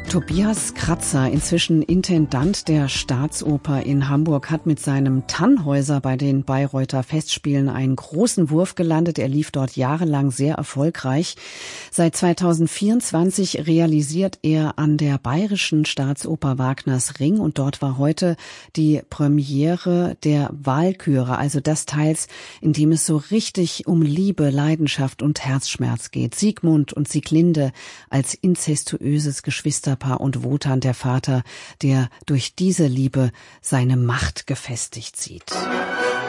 Tobias Kratzer, inzwischen Intendant der Staatsoper in Hamburg, hat mit seinem Tannhäuser bei den Bayreuther Festspielen einen großen Wurf gelandet. Er lief dort jahrelang sehr erfolgreich. Seit 2024 realisiert er an der Bayerischen Staatsoper Wagners Ring und dort war heute die Premiere der Walküre, also des Teils, in dem es so richtig um Liebe, Leidenschaft und Herzschmerz geht. Siegmund und Sieglinde als inzestuöses Geschwisterpaar und Wotan, der Vater, der durch diese Liebe seine Macht gefestigt sieht.